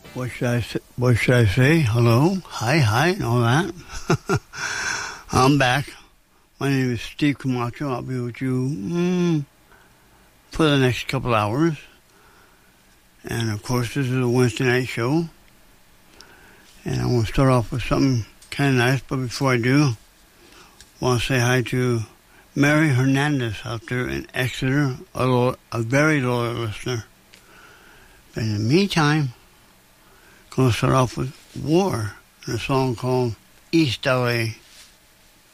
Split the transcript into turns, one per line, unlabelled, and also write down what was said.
What should I say? Hello, hi, and all that. I'm back. My name is Steve Camacho. I'll be with you for the next couple hours. And of course, this is a Wednesday night show. And I want to start off with something kind of nice. But before I do, I want to say hi to Mary Hernandez out there in Exeter, a very loyal listener. But in the meantime, I'm going to start off with War and a song called East LA.